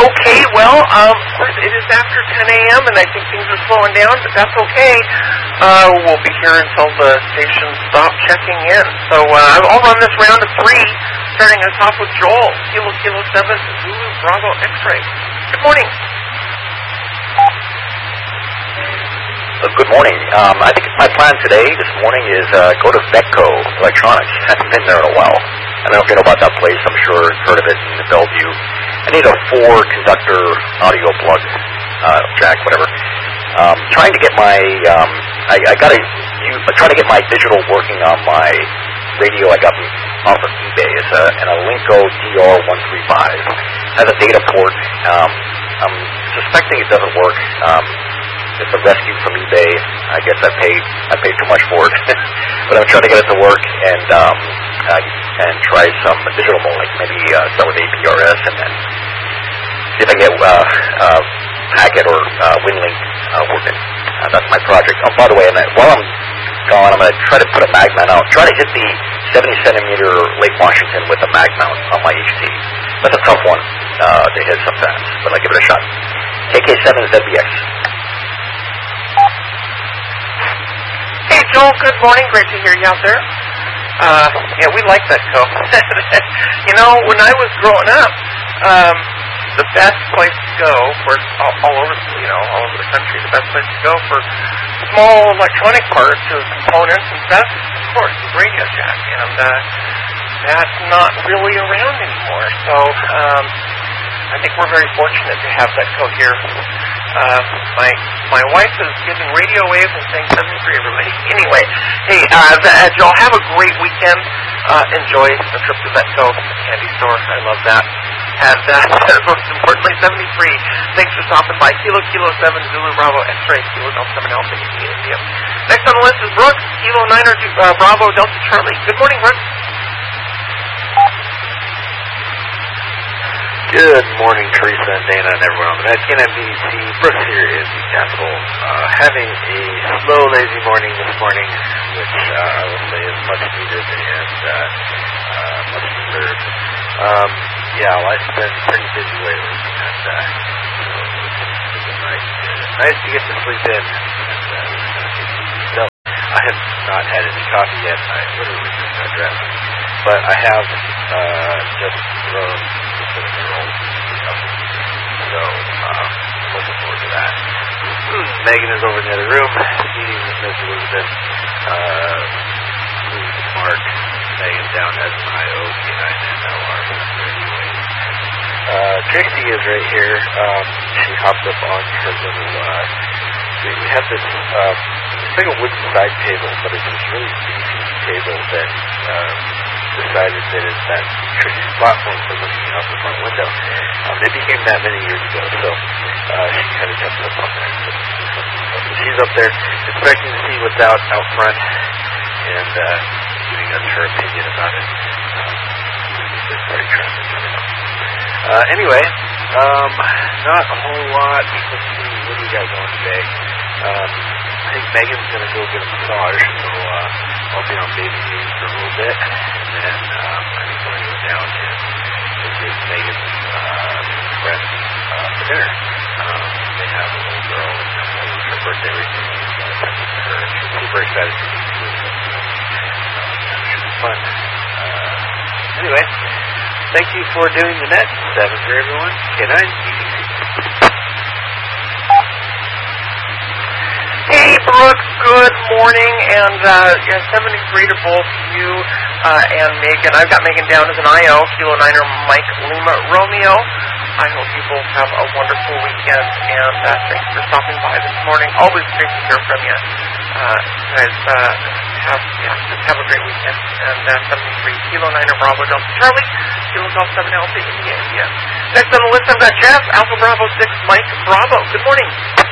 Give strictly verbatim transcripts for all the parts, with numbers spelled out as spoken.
Okay, well, um, of course, it is after ten a.m., and I think things are slowing down, but that's okay. Uh, we'll be here until the station stops checking in. So uh, I'll run this round of three, starting at the top with Joel, Kilo Kilo seven, Zulu Bravo X-Ray. Good morning. Uh, good morning. Um, I think my plan today, this morning, is uh, go to Vetco Electronics. I haven't been there in a while. I don't know if you know about that place. I'm sure you've heard of it in Bellevue. I need a four-conductor audio plug, uh, jack, whatever. Um, trying to get my, um, I, I got to, I'm trying to get my digital working on my radio I got off of eBay. It's a, an Alinco D R one thirty-five. It has a data port. Um, I'm suspecting it doesn't work. Um, it's a rescue from eBay. I guess I paid, I paid too much for it. But I'm trying to get it to work and, um, uh, and try some digital mode, like maybe uh, start with A P R S and then see if I can get uh, uh, Packet or uh, WinLink uh, working. Uh, that's my project. Oh, by the way, and then while I'm gone, I'm going to try to put a mag mount out. Try to hit the seventy centimeter Lake Washington with a mag mount on my H T. That's a tough one uh, to hit sometimes, but I'll give it a shot. K K seven Z B X. Hey, Joel, good morning. Great to hear you out there. Uh, yeah, we like that co. You know, when I was growing up, um, the best place to go for all, all over, you know, all over the country, the best place to go for small electronic parts or components and stuff, of course, is Radio Shack, and uh, that's not really around anymore. So um, I think we're very fortunate to have that co here. Uh, my my wife is giving radio waves and saying seventy-three, everybody. Anyway, hey, uh, uh, Joel, have a great weekend. Uh, enjoy the trip to Vetco candy store. I love that. And uh, most importantly, seventy-three, thanks for stopping by. Kilo Kilo seven, Zulu Bravo X-Ray, Kilo Delta seven Alpha, India. Next on the list is Brooks, Kilo nine, uh, Bravo Delta Charlie. Good morning, Brooks. Good morning, Teresa and Dana and everyone on the net. N M B C, Brooks here in the capital. Uh, having a slow, lazy morning this morning, which uh, I will say is much needed and uh, uh, much deserved. Um, yeah, life's been pretty busy lately, and uh, so it's been nice, nice to get to sleep in. And, uh, so I have not had any coffee yet. I literally just got dressed. But I have uh, just thrown the cinnamon roll up. So, uh, looking forward to that. Megan is over in the other room, meeting with Miss Elizabeth. Uh, Mark, Megan down as an I O, K nine and L R. Uh, Tracy is right here. Um, she hopped up on because of, uh, we have this, uh, it's like a wooden side table, but it's this really beefy table that, uh, decided that it's that Tracy's platform for looking out the front window. Um, it became that many years ago, so uh, she kind of jumped up on there. So she's up there expecting to see what's out out front and uh, giving us her opinion about it. Um, it's very traffic. Uh, anyway, um, not a whole lot. Let's see, what do we got going today? Um, I think Megan's going to go get a massage, so uh, I'll be on baby duty for a little bit. And then um, I think we're going to go down and visit Megan's uh, friends uh, for dinner. Um, they have a little girl, and it was her birthday recently, so I sent it to her. She's super excited to meet you. So, um, that should be fun. Uh, anyway, thank you for doing the net. Seven for everyone. K nine, B B C. Hey, Brooks, good morning, and uh, yeah, seventy-three to both you uh, and Megan. I've got Megan down as an I O, Kilo niner, Mike Lima Romeo. I hope you both have a wonderful weekend, and uh, thanks for stopping by this morning. Always great to hear from you. Uh, guys, uh, have, yeah, just have a great weekend. And uh, seventy-three, Kilo niner, Bravo Delta Charlie, Kilo Delta seven Alpha, India, India. Next on the list, I've got Jeff, Alpha Bravo six, Mike Bravo. Good morning.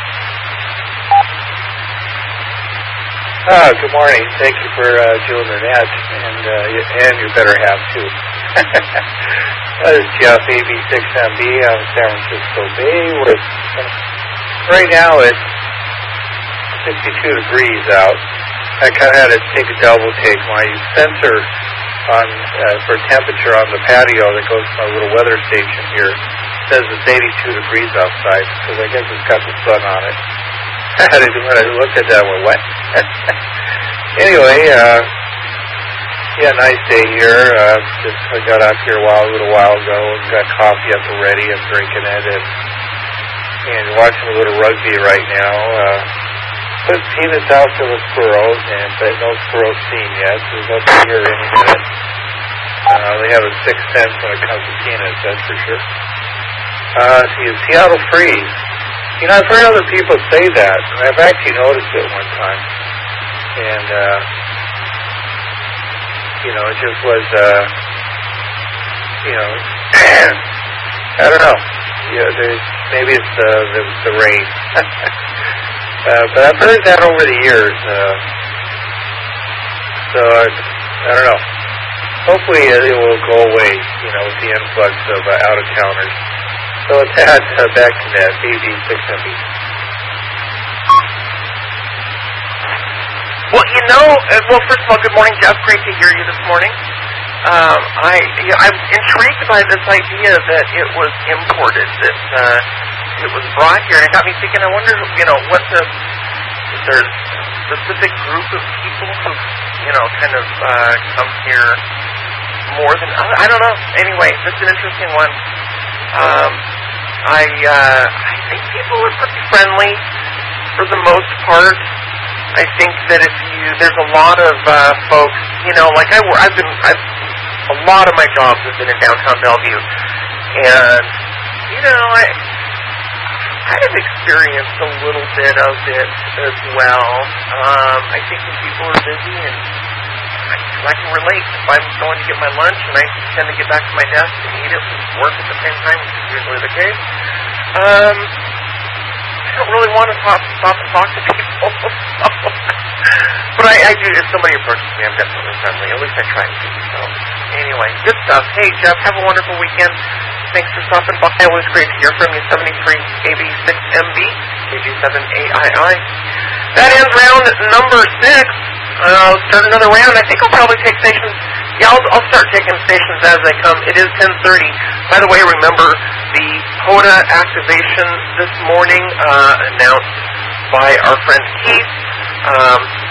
Ah, good morning. Thank you for uh, doing the net, and uh, and you better have too. This is Jeff, A B six M B out of San Francisco Bay. With right now it's sixty-two degrees out. I kind of had to take a double take. My sensor on uh, for temperature on the patio that goes to my little weather station here says it's eighty-two degrees outside, because I guess it's got the sun on it. When I looked at that, I went, what? Anyway, uh, yeah, nice day here. Uh, just I got out here a while, a little while ago, and got coffee up already. I'm drinking it, and and watching a little rugby right now. Uh, put peanuts out to the squirrels, and but no squirrels seen yet. So they'll be here any minute. Uh, they have a sixth sense when it comes to peanuts, that's for sure. Uh, see, Seattle freeze. You know, I've heard other people say that, and I've actually noticed it one time. And, uh, you know, it just was, uh, you know, I don't know. Yeah, there's, maybe it's the, the, the rain. uh, but I've heard that over the years. Uh, so, I, I don't know. Hopefully it will go away, you know, with the influx of uh, out-of-towners. So with that, uh, back to that, B B six M B. Well, you know, uh, well, first of all, good morning, Jeff. Great to hear you this morning. Um, I, you know, I'm intrigued by this idea that it was imported, that uh, it was brought here. And it got me thinking, I wonder, you know, what the, if there's a specific group of people who, you know, kind of uh, come here more than, I don't know. Anyway, this is an interesting one. Um, I uh, I think people are pretty friendly for the most part. I think that if you, there's a lot of uh, folks, you know, like I, I've been, I've, a lot of my jobs have been in downtown Bellevue, and you know, I kind of experienced a little bit of it as well. Um, I think when people are busy and I can relate. If I'm going to get my lunch and I tend to get back to my desk and eat it and work at the same time, which is usually the case, um, I don't really want to talk, stop and talk to people. But I, I do, if somebody approaches me, I'm definitely friendly. At least I try to be. So, anyway, good stuff. Hey, Jeff, have a wonderful weekend. Thanks for stopping by. Always great to hear from you. seventy-three A B six M B, K G seven A I I. That ends round number six. Uh, I'll start another round. I think I'll probably take stations. Yeah, I'll, I'll start taking stations as they come. It is ten thirty. By the way, remember the P O D A activation this morning uh, announced by our friend Keith. Um,